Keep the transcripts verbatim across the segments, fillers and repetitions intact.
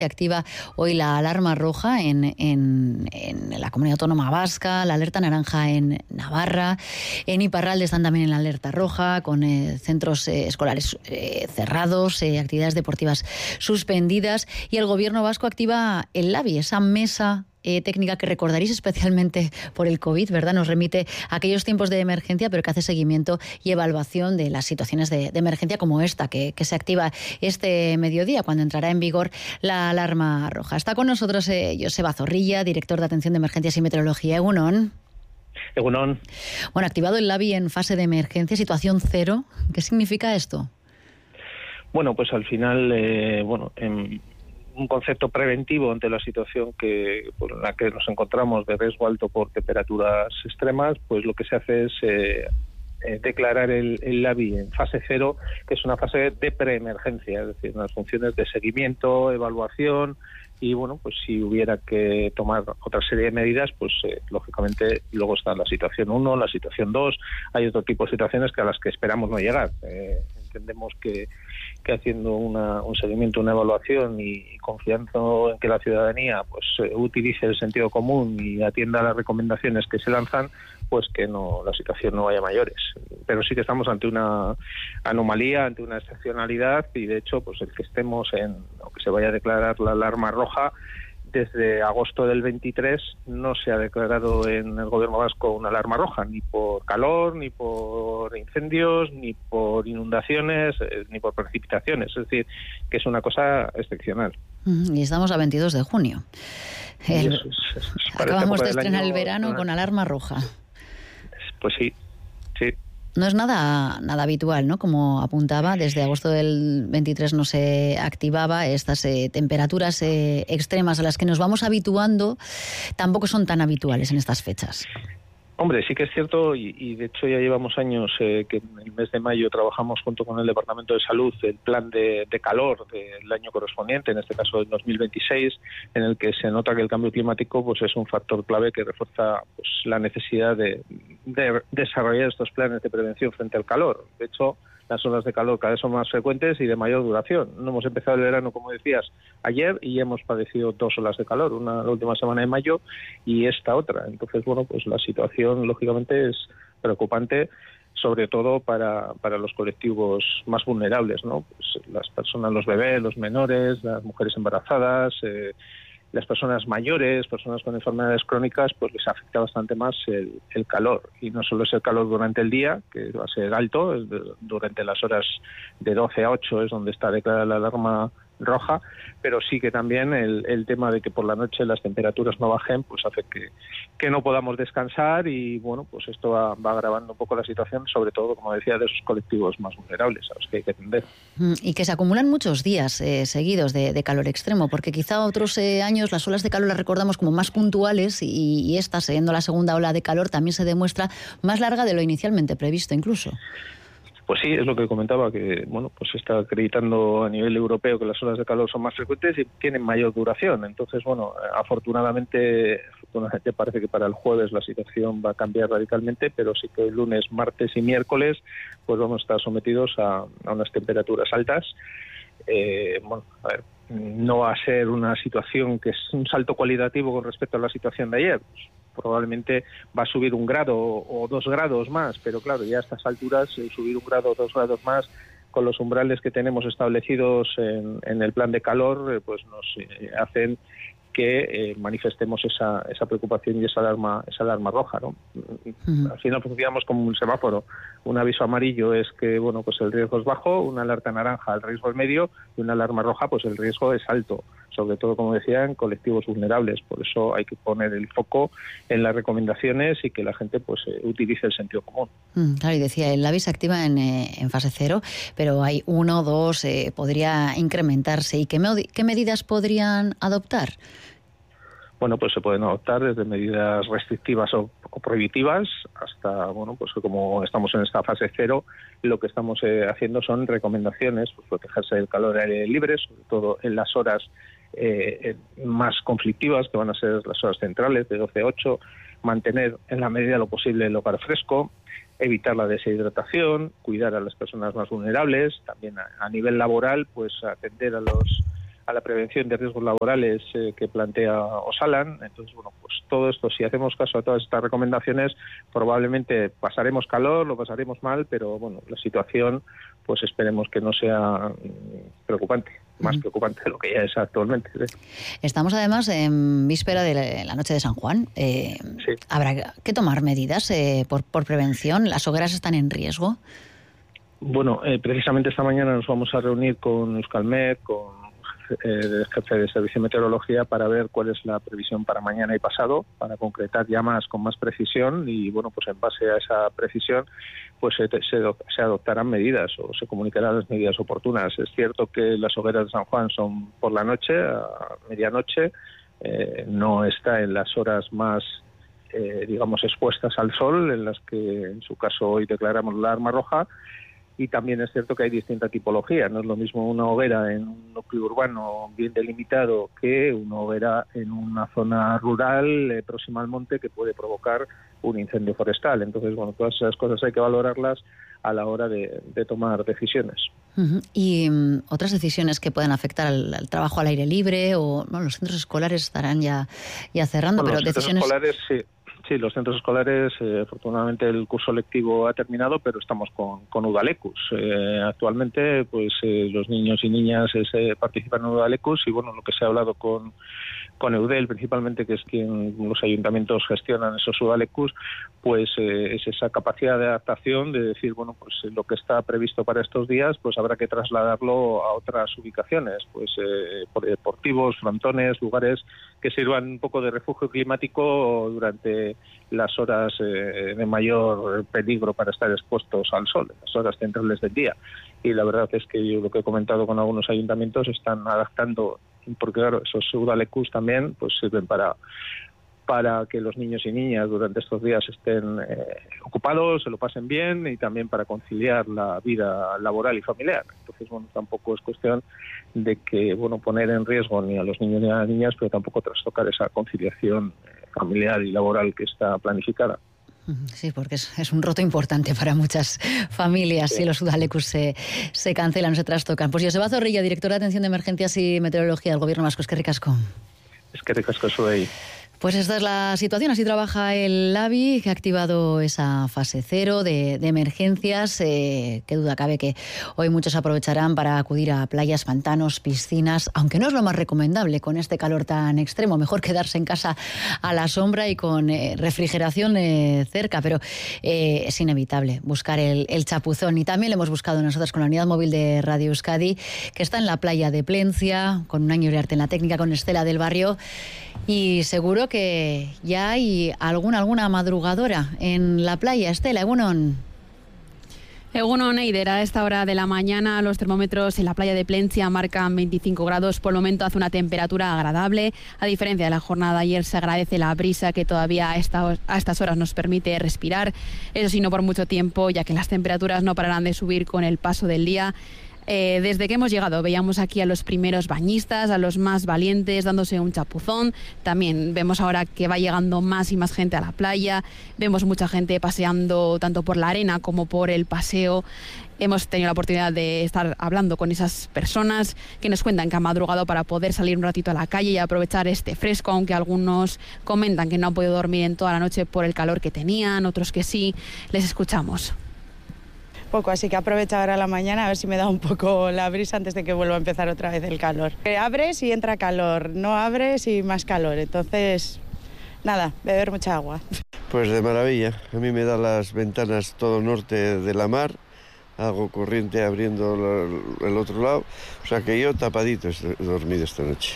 Se activa hoy la alarma roja en, en, en la Comunidad Autónoma Vasca, la alerta naranja en Navarra. En Iparralde están también en la alerta roja, con eh, centros eh, escolares eh, cerrados, eh, actividades deportivas suspendidas. Y el Gobierno vasco activa el LABI, esa mesa Eh, técnica que recordaréis especialmente por el COVID, ¿verdad? Nos remite a aquellos tiempos de emergencia, pero que hace seguimiento y evaluación de las situaciones de, de emergencia como esta, que, que se activa este mediodía, cuando entrará en vigor la alarma roja. Está con nosotros eh, Joseba Zorrilla, director de Atención de Emergencias y Meteorología. Egunon. Egunon. Bueno, activado el LABI en fase de emergencia, situación cero. ¿Qué significa esto? Bueno, pues al final, eh, bueno, en un concepto preventivo ante la situación que por la que nos encontramos de riesgo alto por temperaturas extremas, pues lo que se hace es eh, eh, declarar el, el LABI en fase cero, que es una fase de preemergencia, es decir, unas funciones de seguimiento, evaluación y, bueno, pues si hubiera que tomar otra serie de medidas, pues eh, lógicamente luego está la situación uno, la situación dos, hay otro tipo de situaciones que a las que esperamos no llegar. Eh, entendemos que que haciendo una, un seguimiento, una evaluación y confiando en que la ciudadanía pues eh, utilice el sentido común y atienda las recomendaciones que se lanzan, pues que no la situación no vaya a mayores. Pero sí que estamos ante una anomalía, ante una excepcionalidad y de hecho pues el que estemos en, o que se vaya a declarar la alarma roja, desde agosto del veintitrés no se ha declarado en el Gobierno vasco una alarma roja, ni por calor, ni por incendios, ni por inundaciones, eh, ni por precipitaciones. Es decir, que es una cosa excepcional. Y estamos a veintidós de junio. El... Es, es, es, Acabamos de estrenar el verano con alarma roja. Pues sí, sí. No es nada nada habitual, ¿no? Como apuntaba, desde agosto del veintitrés no se activaba. Estas eh, temperaturas eh, extremas a las que nos vamos habituando tampoco son tan habituales en estas fechas. Hombre, sí que es cierto y, y de hecho ya llevamos años eh, que en el mes de mayo trabajamos junto con el Departamento de Salud el plan de, de calor del año correspondiente, en este caso el dos mil veintiséis, en el que se nota que el cambio climático pues es un factor clave que refuerza pues la necesidad de, de desarrollar estos planes de prevención frente al calor. De hecho, las olas de calor cada vez son más frecuentes y de mayor duración. No hemos empezado el verano, como decías, ayer y hemos padecido dos olas de calor, una la última semana de mayo y esta otra. Entonces, bueno, pues la situación, lógicamente, es preocupante, sobre todo para, para los colectivos más vulnerables, ¿no? Pues las personas, los bebés, los menores, las mujeres embarazadas, eh, las personas mayores, personas con enfermedades crónicas, pues les afecta bastante más el, el calor. Y no solo es el calor durante el día, que va a ser alto, es de, durante las horas de doce a ocho es donde está declarada la alarma roja, pero sí que también el, el tema de que por la noche las temperaturas no bajen, pues hace que, que no podamos descansar y, bueno, pues esto va, va agravando un poco la situación, sobre todo, como decía, de esos colectivos más vulnerables a los que hay que atender. Y que se acumulan muchos días eh, seguidos de, de calor extremo, porque quizá otros eh, años las olas de calor las recordamos como más puntuales y, y esta, siendo la segunda ola de calor, también se demuestra más larga de lo inicialmente previsto incluso. Pues sí, es lo que comentaba, que bueno, pues se está acreditando a nivel europeo que las olas de calor son más frecuentes y tienen mayor duración. Entonces, bueno, afortunadamente, afortunadamente parece que para el jueves la situación va a cambiar radicalmente, pero sí que el lunes, martes y miércoles pues vamos a estar sometidos a, a unas temperaturas altas. Eh, bueno, a ver, no va a ser una situación que es un salto cualitativo con respecto a la situación de ayer. Pues, probablemente va a subir un grado o dos grados más, pero claro, ya a estas alturas subir un grado o dos grados más con los umbrales que tenemos establecidos en, en el plan de calor, pues nos eh, hacen que eh, manifestemos esa, esa preocupación y esa alarma, esa alarma roja, ¿no? Uh-huh. Al final funcionamos como un semáforo. Un aviso amarillo es que, bueno, pues el riesgo es bajo, una alerta naranja el riesgo es medio y una alarma roja pues el riesgo es alto, sobre todo, como decía, en colectivos vulnerables. Por eso hay que poner el foco en las recomendaciones y que la gente pues eh, utilice el sentido común. Mm, claro, y decía, el LABI se activa en, eh, en fase cero, pero hay uno, dos, eh, podría incrementarse. ¿Y qué, me- qué medidas podrían adoptar? Bueno, pues se pueden adoptar desde medidas restrictivas o, o prohibitivas hasta, bueno, pues como estamos en esta fase cero, lo que estamos eh, haciendo son recomendaciones, pues protegerse del calor al aire libre, sobre todo en las horas eh, más conflictivas, que van a ser las horas centrales de doce a ocho, mantener en la medida de lo posible el hogar fresco, evitar la deshidratación, cuidar a las personas más vulnerables, también a, a nivel laboral, pues atender a los a la prevención de riesgos laborales eh, que plantea Osalan. Entonces, bueno, pues todo esto, si hacemos caso a todas estas recomendaciones, probablemente pasaremos calor, lo pasaremos mal, pero bueno, la situación, pues esperemos que no sea preocupante, más uh-huh. preocupante de lo que ya es actualmente. ¿sí? Estamos además en víspera de la noche de San Juan. Eh, sí. ¿Habrá que tomar medidas eh, por, por prevención? ¿Las hogueras están en riesgo? Bueno, eh, precisamente esta mañana nos vamos a reunir con Euskalmet, con el jefe de Servicio de Meteorología, para ver cuál es la previsión para mañana y pasado, para concretar ya más con más precisión y, bueno, pues en base a esa precisión pues se, se, se adoptarán medidas o se comunicarán las medidas oportunas. Es cierto que las hogueras de San Juan son por la noche, a medianoche, eh, no está en las horas más eh, digamos expuestas al sol, en las que en su caso hoy declaramos la alarma roja. Y también es cierto que hay distinta tipología. No es lo mismo una hoguera en un núcleo urbano bien delimitado que una hoguera en una zona rural eh, próxima al monte, que puede provocar un incendio forestal. Entonces, bueno, todas esas cosas hay que valorarlas a la hora de, de tomar decisiones. Uh-huh. Y um, otras decisiones que puedan afectar al, al trabajo al aire libre, o bueno, los centros escolares estarán ya, ya cerrando, bueno, pero los decisiones... centros escolares, sí. Sí, los centros escolares, eh, afortunadamente el curso lectivo ha terminado, pero estamos con, con Udalecus. Eh, actualmente, pues eh, los niños y niñas eh, participan en Udalecus y, bueno, lo que se ha hablado con, con Eudel, principalmente, que es quien los ayuntamientos gestionan esos Udalecus, pues eh, es esa capacidad de adaptación de decir, bueno, pues eh, lo que está previsto para estos días, pues habrá que trasladarlo a otras ubicaciones, pues eh, deportivos, frontones, lugares que sirvan un poco de refugio climático durante las horas eh, de mayor peligro para estar expuestos al sol, las horas centrales del día. Y la verdad es que yo lo que he comentado con algunos ayuntamientos están adaptando, porque claro, esos Udalecus también pues sirven para para que los niños y niñas durante estos días estén eh, ocupados, se lo pasen bien, y también para conciliar la vida laboral y familiar. Entonces, bueno, tampoco es cuestión de que, bueno, poner en riesgo ni a los niños ni a las niñas, pero tampoco trastocar esa conciliación eh, familiar y laboral que está planificada. Sí, porque es, es un roto importante para muchas familias. Sí. Si los Udalecus se, se cancelan, se trastocan. Pues Joseba Zorrilla, directora de Atención de Emergencias y Meteorología del Gobierno Vasco. Es que ricasco. Es que ricasco soy. Pues esta es la situación, así trabaja el LABI, que ha activado esa fase cero de, de emergencias. Eh, qué duda cabe que hoy muchos aprovecharán para acudir a playas, pantanos, piscinas, aunque no es lo más recomendable con este calor tan extremo. Mejor quedarse en casa a la sombra y con eh, refrigeración eh, cerca, pero eh, es inevitable buscar el, el chapuzón. Y también lo hemos buscado nosotros con la unidad móvil de Radio Euskadi, que está en la playa de Plencia, con un año de arte en la técnica, con Estela del Barrio. Y seguro que ya hay alguna, alguna madrugadora en la playa. Estela, Egunon. Egunon, Eider, a esta hora de la mañana los termómetros en la playa de Plencia marcan veinticinco grados. Por el momento hace una temperatura agradable. A diferencia de la jornada de ayer, se agradece la brisa que todavía a, esta, a estas horas nos permite respirar. Eso sí, no por mucho tiempo, ya que las temperaturas no pararán de subir con el paso del día. Eh, desde que hemos llegado veíamos aquí a los primeros bañistas, a los más valientes dándose un chapuzón. También vemos ahora que va llegando más y más gente a la playa. Vemos mucha gente paseando tanto por la arena como por el paseo. Hemos tenido la oportunidad de estar hablando con esas personas que nos cuentan que han madrugado para poder salir un ratito a la calle y aprovechar este fresco, aunque algunos comentan que no han podido dormir en toda la noche por el calor que tenían, otros que sí. Les escuchamos. Poco, así que aprovecho ahora la mañana a ver si me da un poco la brisa antes de que vuelva a empezar otra vez el calor. Eh, abres y entra calor, no abres y más calor, entonces nada, beber mucha agua. Pues de maravilla, a mí me da las ventanas todo norte de la mar, hago corriente abriendo el otro lado, o sea que yo tapadito he dormido esta noche.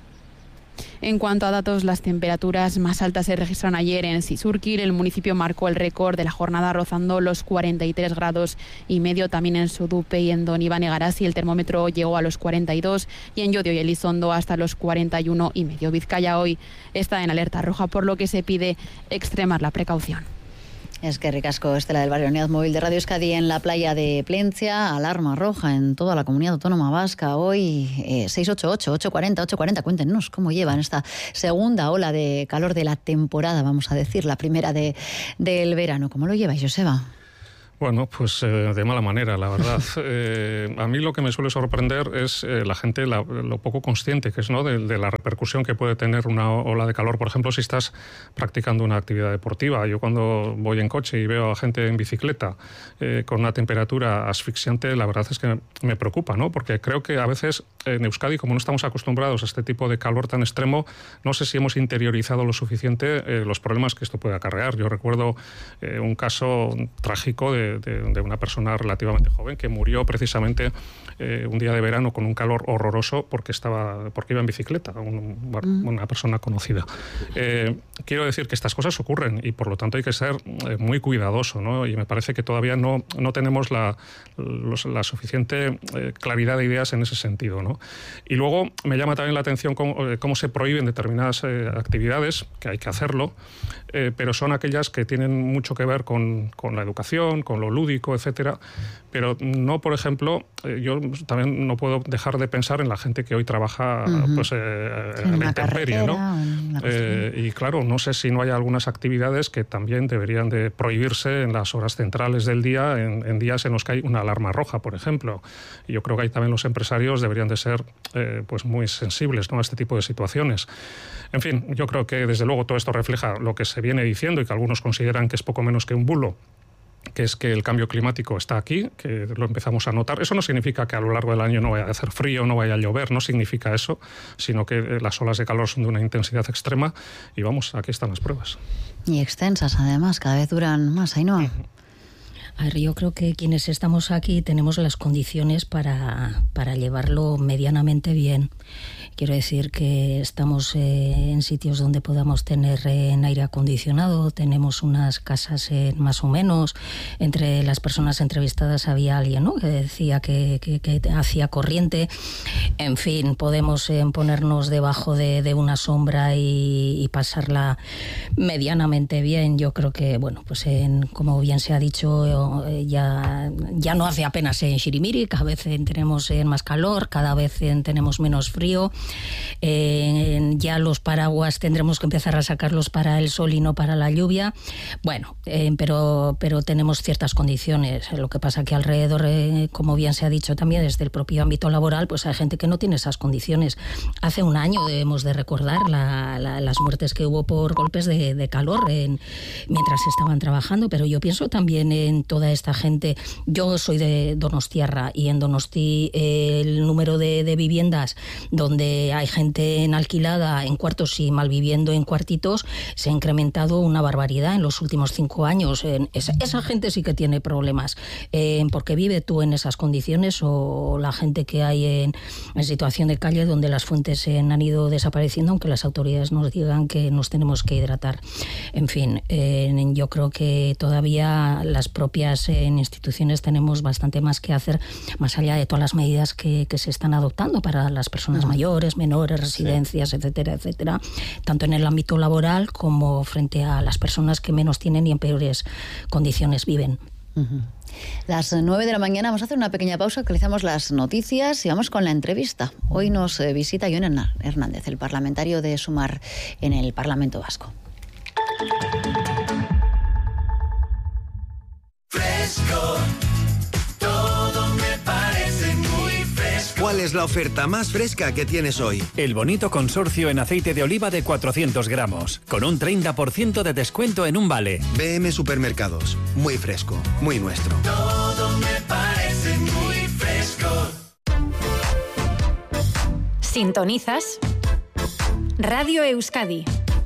En cuanto a datos, las temperaturas más altas se registraron ayer en Sisurquil. El municipio marcó el récord de la jornada rozando los cuarenta y tres grados y medio. También en Sodupe y en Donibane Garasi el termómetro llegó a los cuarenta y dos y en Llodio y Elizondo hasta los cuarenta y uno y medio. Vizcaya hoy está en alerta roja, por lo que se pide extremar la precaución. Es que ricasco, Estela del Barrio, unidad móvil de Radio Euskadi en la playa de Plencia, alarma roja en toda la comunidad autónoma vasca. Hoy eh, seis ocho ocho, ocho cuarenta, ocho cuarenta, cuéntenos cómo llevan esta segunda ola de calor de la temporada, vamos a decir, la primera de del verano. ¿Cómo lo lleváis, Joseba? Bueno, pues eh, de mala manera, la verdad. Eh, a mí lo que me suele sorprender es eh, la gente, la, lo poco consciente que es, ¿no?, de, de la repercusión que puede tener una ola de calor. Por ejemplo, si estás practicando una actividad deportiva. Yo cuando voy en coche y veo a gente en bicicleta eh, con una temperatura asfixiante, la verdad es que me preocupa, ¿no? Porque creo que a veces en Euskadi, como no estamos acostumbrados a este tipo de calor tan extremo, no sé si hemos interiorizado lo suficiente eh, los problemas que esto puede acarrear. Yo recuerdo eh, un caso trágico de De, de una persona relativamente joven que murió precisamente eh, un día de verano con un calor horroroso porque estaba porque iba en bicicleta, un, mm. una persona conocida. Eh, quiero decir que estas cosas ocurren y por lo tanto hay que ser eh, muy cuidadoso, ¿no? Y me parece que todavía no, no tenemos la, los, la suficiente eh, claridad de ideas en ese sentido, ¿no? Y luego me llama también la atención cómo, eh, cómo se prohíben determinadas eh, actividades, que hay que hacerlo, eh, pero son aquellas que tienen mucho que ver con, con la educación, con lo lúdico, etcétera, pero no, por ejemplo, eh, yo también no puedo dejar de pensar en la gente que hoy trabaja uh-huh. pues, eh, en, en la intemperie, ¿no? Eh, y claro, no sé si no hay algunas actividades que también deberían de prohibirse en las horas centrales del día, en, en días en los que hay una alarma roja, por ejemplo. Y yo creo que ahí también los empresarios deberían de ser eh, pues muy sensibles, ¿no?, a este tipo de situaciones. En fin, yo creo que desde luego todo esto refleja lo que se viene diciendo y que algunos consideran que es poco menos que un bulo, que es que el cambio climático está aquí, que lo empezamos a notar. Eso no significa que a lo largo del año no vaya a hacer frío, no vaya a llover, no significa eso, sino que las olas de calor son de una intensidad extrema y vamos, aquí están las pruebas. Y extensas, además, cada vez duran más, Ainhoa. Uh-huh. A ver, yo creo que quienes estamos aquí tenemos las condiciones para, para llevarlo medianamente bien. Quiero decir que estamos eh, en sitios donde podamos tener eh, en aire acondicionado, tenemos unas casas eh, más o menos. Entre las personas entrevistadas había alguien, ¿no?, que decía que, que, que hacía corriente. En fin, podemos eh, ponernos debajo de, de una sombra y, y pasarla medianamente bien. Yo creo que, bueno, pues en, como bien se ha dicho, eh, ya, ya no hace apenas en Xirimiri, cada vez eh, tenemos eh, más calor, cada vez eh, tenemos menos frío. Eh, ya los paraguas tendremos que empezar a sacarlos para el sol y no para la lluvia. Bueno, eh, pero, pero tenemos ciertas condiciones. Lo que pasa que alrededor, eh, como bien se ha dicho también desde el propio ámbito laboral, pues hay gente que no tiene esas condiciones. Hace un año debemos de recordar la, la, las muertes que hubo por golpes de, de calor en, mientras estaban trabajando, pero yo pienso también en toda esta gente. Yo soy de Donostiarra y en Donosti eh, el número de, de viviendas donde hay gente en alquilada en cuartos y malviviendo en cuartitos se ha incrementado una barbaridad en los últimos cinco años. Esa, esa gente sí que tiene problemas, eh, porque vive tú en esas condiciones, o la gente que hay en, en situación de calle donde las fuentes eh, han ido desapareciendo, aunque las autoridades nos digan que nos tenemos que hidratar. En fin, eh, yo creo que todavía las propias eh, instituciones tenemos bastante más que hacer, más allá de todas las medidas que, que se están adoptando para las personas uh-huh. mayores, menores, residencias, sí. etcétera, etcétera, tanto en el ámbito laboral como frente a las personas que menos tienen y en peores condiciones viven. Uh-huh. Las nueve de la mañana vamos a hacer una pequeña pausa, actualizamos las noticias y vamos con la entrevista. Hoy nos eh, visita Jon Hernández, el parlamentario de Sumar en el Parlamento Vasco. Fresco, todo me parece muy fresco. ¿Cuál es la oferta más fresca que tienes hoy? El bonito consorcio en aceite de oliva de cuatrocientos gramos, con un treinta por ciento de descuento en un vale. B M Supermercados, muy fresco, muy nuestro. Todo me parece muy fresco. Sintonizas Radio Euskadi.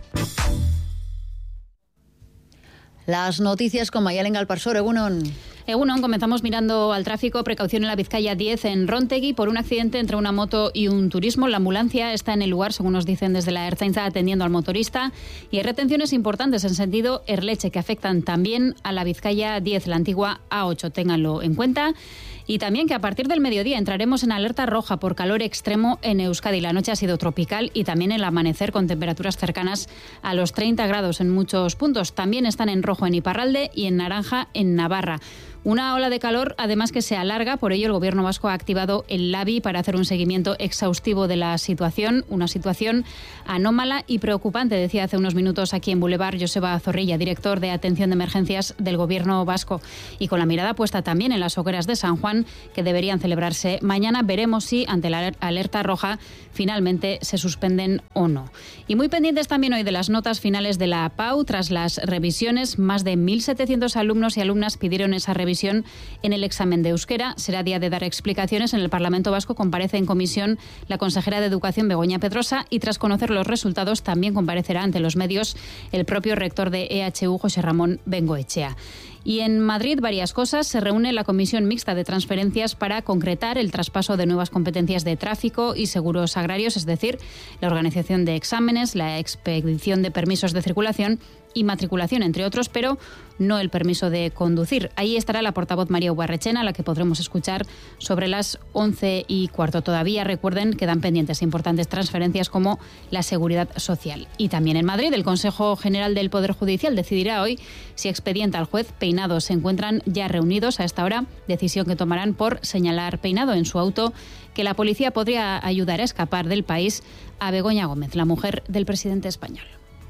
Las noticias con Mayalen Galparsoro. Egunon. Egunon, comenzamos mirando al tráfico. Precaución en la Vizcaya diez en Róntegui por un accidente entre una moto y un turismo. La ambulancia está en el lugar, según nos dicen desde la Ertzaintza, atendiendo al motorista. Y hay retenciones importantes en sentido Erleche que afectan también a la Vizcaya diez, la antigua A ocho. Ténganlo en cuenta. Y también que a partir del mediodía entraremos en alerta roja por calor extremo en Euskadi. La noche ha sido tropical y también el amanecer con temperaturas cercanas a los treinta grados en muchos puntos. También están en rojo en Iparralde y en naranja en Navarra. Una ola de calor, además, que se alarga. Por ello, el Gobierno vasco ha activado el LABI para hacer un seguimiento exhaustivo de la situación. Una situación anómala y preocupante, decía hace unos minutos aquí en Boulevard Joseba Zorrilla, director de Atención de Emergencias del Gobierno vasco. Y con la mirada puesta también en las hogueras de San Juan, que deberían celebrarse mañana. Veremos si, ante la alerta roja, finalmente se suspenden o no. Y muy pendientes también hoy de las notas finales de la P A U. Tras las revisiones, más de mil setecientos alumnos y alumnas pidieron esa revisión en el examen de euskera. Será día de dar explicaciones. En el Parlamento Vasco comparece en comisión la consejera de Educación, Begoña Pedrosa, y tras conocer los resultados también comparecerá ante los medios el propio rector de E H U, José Ramón Bengoechea. Y en Madrid, varias cosas. Se reúne la Comisión Mixta de Transferencias para concretar el traspaso de nuevas competencias de tráfico y seguros agrarios, es decir, la organización de exámenes, la expedición de permisos de circulación y matriculación, entre otros, pero no el permiso de conducir. Ahí estará la portavoz María Ubarrechena, a la que podremos escuchar sobre las once y cuarto. Todavía, recuerden, quedan pendientes importantes transferencias como la seguridad social. Y también en Madrid, el Consejo General del Poder Judicial decidirá hoy si expedienta al juez Peinado. Se encuentran ya reunidos a esta hora, decisión que tomarán por señalar Peinado en su auto que la policía podría ayudar a escapar del país a Begoña Gómez, la mujer del presidente español.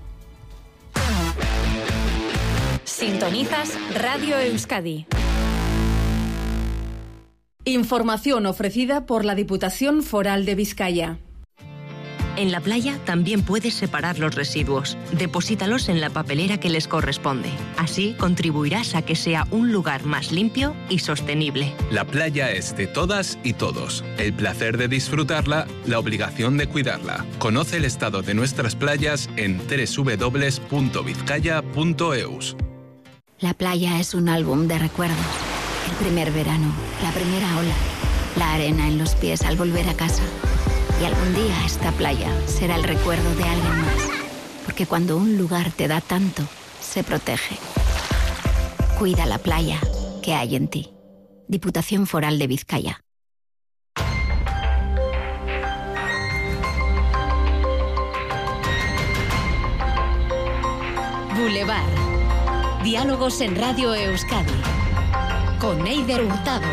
Sintonizas Radio Euskadi. Información ofrecida por la Diputación Foral de Vizcaya. En la playa también puedes separar los residuos. Deposítalos en la papelera que les corresponde. Así contribuirás a que sea un lugar más limpio y sostenible. La playa es de todas y todos. El placer de disfrutarla, la obligación de cuidarla. Conoce el estado de nuestras playas en doble u doble u doble u punto vizcaya punto e u s. La playa es un álbum de recuerdos. El primer verano, la primera ola, la arena en los pies al volver a casa. Y algún día esta playa será el recuerdo de alguien más. Porque cuando un lugar te da tanto, se protege. Cuida la playa que hay en ti. Diputación Foral de Vizcaya. Boulevard. Diálogos en Radio Euskadi. Con Eider Hurtado.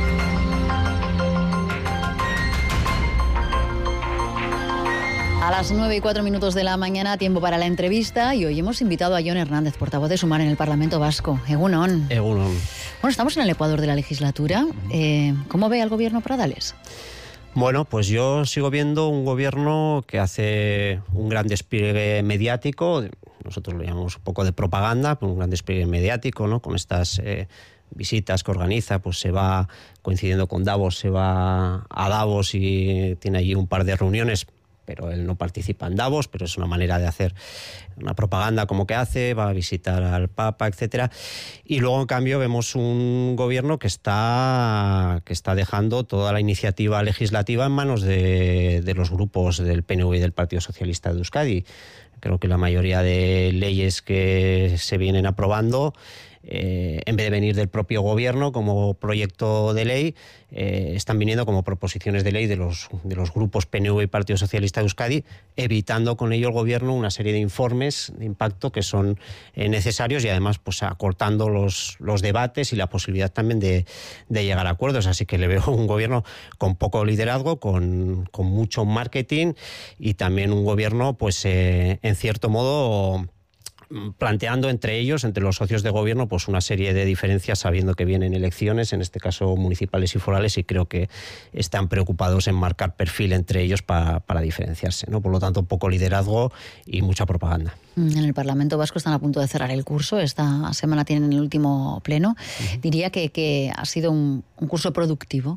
A las nueve y cuatro minutos de la mañana, tiempo para la entrevista, y hoy hemos invitado a Jon Hernández, portavoz de Sumar en el Parlamento Vasco. Egunon. Egunon. Bueno, estamos en el Ecuador de la legislatura. Eh, ¿Cómo ve al gobierno Pradales? Bueno, pues yo sigo viendo un gobierno que hace un gran despliegue mediático, nosotros lo llamamos un poco de propaganda, pero un gran despliegue mediático, ¿no? Con estas eh, visitas que organiza, pues se va coincidiendo con Davos, se va a Davos y tiene allí un par de reuniones, pero él no participa en Davos, pero es una manera de hacer una propaganda como que hace, va a visitar al Papa, etcétera. Y luego, en cambio, vemos un gobierno que está, que está dejando toda la iniciativa legislativa en manos de, de los grupos del P N V y del Partido Socialista de Euskadi. Creo que la mayoría de leyes que se vienen aprobando, Eh, en vez de venir del propio gobierno como proyecto de ley, eh, están viniendo como proposiciones de ley de los, de los grupos P N V y Partido Socialista de Euskadi, evitando con ello el gobierno una serie de informes de impacto que son eh, necesarios y además pues acortando los, los debates y la posibilidad también de, de llegar a acuerdos. Así que le veo un gobierno con poco liderazgo, con, con mucho marketing y también un gobierno pues eh, en cierto modo planteando entre ellos, entre los socios de gobierno, pues una serie de diferencias, sabiendo que vienen elecciones, en este caso municipales y forales, y creo que están preocupados en marcar perfil entre ellos para, para diferenciarse, ¿no? Por lo tanto, poco liderazgo y mucha propaganda. En el Parlamento Vasco están a punto de cerrar el curso, esta semana tienen el último pleno. Uh-huh. Diría que, que ha sido un, un curso productivo.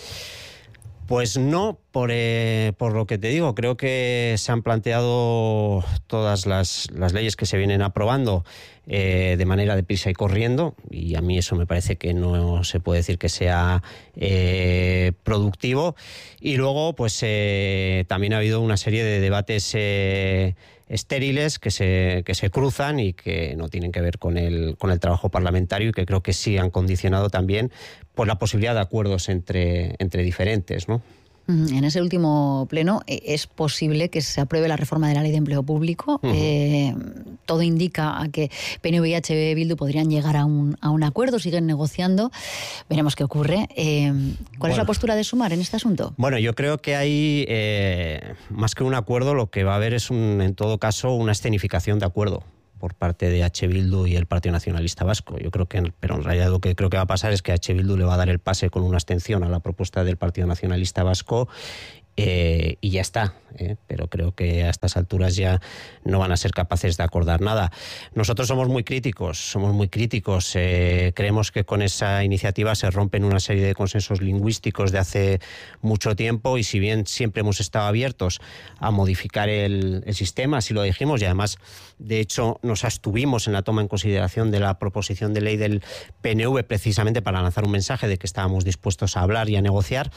Pues no, por, eh, por lo que te digo, creo que se han planteado todas las, las leyes que se vienen aprobando eh, de manera deprisa y corriendo, y a mí eso me parece que no se puede decir que sea eh, productivo. Y luego, pues eh, también ha habido una serie de debates eh, estériles que se, que se cruzan y que no tienen que ver con el, con el trabajo parlamentario y que creo que sí han condicionado también pues, la posibilidad de acuerdos entre, entre diferentes, ¿no? En ese último pleno es posible que se apruebe la reforma de la Ley de Empleo Público. Uh-huh. Eh, todo indica a que P N V y H B Bildu podrían llegar a un, a un acuerdo, siguen negociando. Veremos qué ocurre. Eh, ¿Cuál bueno. es la postura de Sumar en este asunto? Bueno, yo creo que hay, eh, más que un acuerdo, lo que va a haber es, un, en todo caso, una escenificación de acuerdo por parte de H. Bildu y el Partido Nacionalista Vasco. Yo creo que, pero en realidad lo que creo que va a pasar es que H. Bildu le va a dar el pase con una abstención a la propuesta del Partido Nacionalista Vasco eh, y ya está. Eh, pero creo que a estas alturas ya no van a ser capaces de acordar nada. Nosotros somos muy críticos, somos muy críticos. Eh, creemos que con esa iniciativa se rompen una serie de consensos lingüísticos de hace mucho tiempo y si bien siempre hemos estado abiertos a modificar el, el sistema, así lo dijimos y además, de hecho, nos abstuvimos en la toma en consideración de la proposición de ley del P N V precisamente para lanzar un mensaje de que estábamos dispuestos a hablar y a negociar.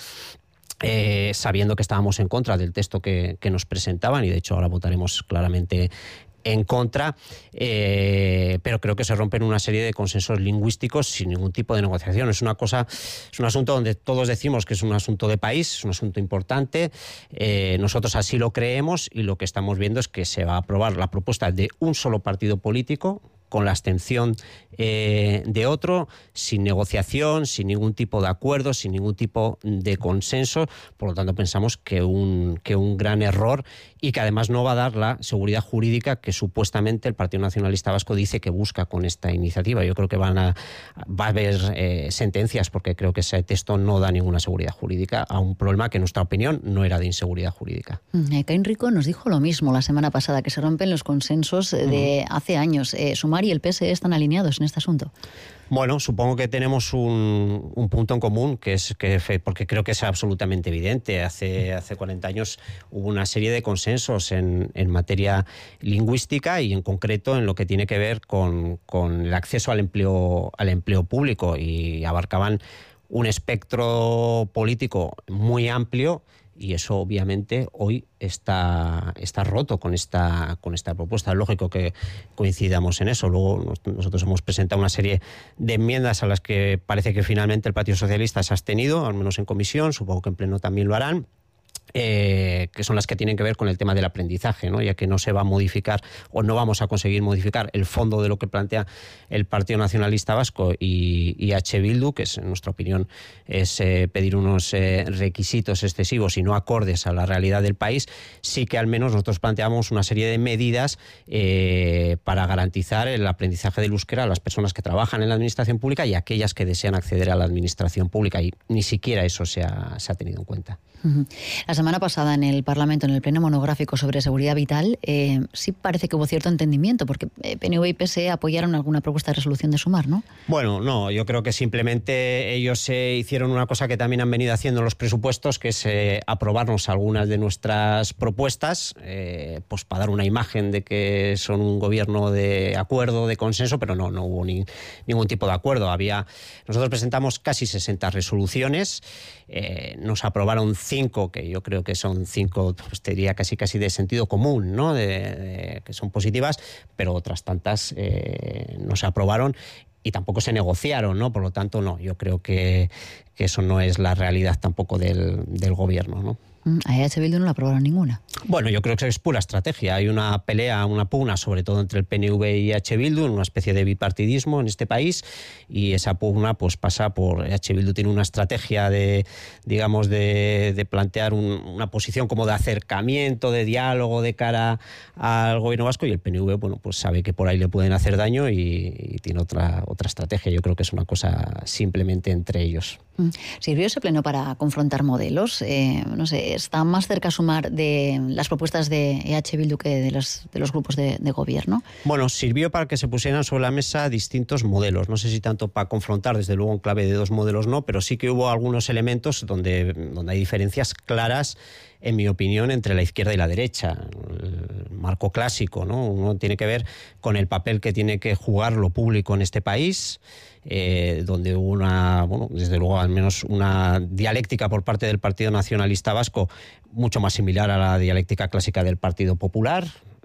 Eh, sabiendo que estábamos en contra del texto que, que nos presentaban y de hecho ahora votaremos claramente en contra, eh, pero creo que se rompen una serie de consensos lingüísticos sin ningún tipo de negociación. Es una cosa, es un asunto donde todos decimos que es un asunto de país, es un asunto importante, eh, nosotros así lo creemos y lo que estamos viendo es que se va a aprobar la propuesta de un solo partido político con la abstención eh, de otro, sin negociación, sin ningún tipo de acuerdo, sin ningún tipo de consenso. Por lo tanto, pensamos que un, que un gran error y que además no va a dar la seguridad jurídica que supuestamente el Partido Nacionalista Vasco dice que busca con esta iniciativa. Yo creo que van a, va a haber eh, sentencias porque creo que ese texto no da ninguna seguridad jurídica a un problema que en nuestra opinión no era de inseguridad jurídica. Ekain Rico nos dijo lo mismo la semana pasada, que se rompen los consensos de uh-huh. hace años. Eh, Sumar y el P S E están alineados en este asunto. Bueno, supongo que tenemos un, un punto en común, que es que, porque creo que es absolutamente evidente. Hace, hace cuarenta años hubo una serie de consensos en, en materia lingüística y en concreto en lo que tiene que ver con, con el acceso al empleo, al empleo público y abarcaban un espectro político muy amplio. Y eso obviamente hoy está, está roto con esta, con esta propuesta. Es lógico que coincidamos en eso. Luego nosotros hemos presentado una serie de enmiendas a las que parece que finalmente el Partido Socialista se ha abstenido, al menos en comisión, supongo que en pleno también lo harán. Eh, que son las que tienen que ver con el tema del aprendizaje, ¿no? Ya que no se va a modificar o no vamos a conseguir modificar el fondo de lo que plantea el Partido Nacionalista Vasco y, y H. Bildu, que es, en nuestra opinión es eh, pedir unos eh, requisitos excesivos y no acordes a la realidad del país. Sí que al menos nosotros planteamos una serie de medidas eh, para garantizar el aprendizaje del euskera a las personas que trabajan en la administración pública y aquellas que desean acceder a la administración pública, y ni siquiera eso se ha, se ha tenido en cuenta. Uh-huh. La semana pasada en el Parlamento, en el pleno monográfico sobre seguridad vital, eh, sí parece que hubo cierto entendimiento, porque P N V y P S E apoyaron alguna propuesta de resolución de Sumar, ¿no? Bueno, no, yo creo que simplemente ellos eh, hicieron una cosa que también han venido haciendo en los presupuestos, que es eh, aprobarnos algunas de nuestras propuestas, eh, pues para dar una imagen de que son un gobierno de acuerdo, de consenso, pero no, no hubo ni, ningún tipo de acuerdo. Había, nosotros presentamos casi sesenta resoluciones, eh, nos aprobaron cinco, que yo creo que son cinco, pues te diría casi casi de sentido común, ¿no? De, de, que son positivas, pero otras tantas eh, no se aprobaron y tampoco se negociaron, ¿no? Por lo tanto, no, yo creo que, que eso no es la realidad tampoco del, del gobierno, ¿no? A H. Bildu no la aprobaron ninguna. Bueno, yo creo que es pura estrategia. Hay una pelea, una pugna, sobre todo entre el P N V y H. Bildu, una especie de bipartidismo en este país, y esa pugna pues pasa por... H. Bildu tiene una estrategia de, digamos, de, de plantear un, una posición como de acercamiento, de diálogo de cara al gobierno vasco, y el P N V, bueno, pues sabe que por ahí le pueden hacer daño y, y tiene otra, otra estrategia. Yo creo que es una cosa simplemente entre ellos. ¿Sirvió ese pleno para confrontar modelos? Eh, no sé, ¿está más cerca Sumar de las propuestas de E H Bildu que de los, de los grupos de, de gobierno? Bueno, sirvió para que se pusieran sobre la mesa distintos modelos. No sé si tanto para confrontar, desde luego en clave de dos modelos no, pero sí que hubo algunos elementos donde, donde hay diferencias claras, en mi opinión, entre la izquierda y la derecha. El marco clásico, ¿no? Uno tiene que ver con el papel que tiene que jugar lo público en este país, eh, donde hubo una, bueno, desde luego al menos una dialéctica por parte del Partido Nacionalista Vasco mucho más similar a la dialéctica clásica del Partido Popular.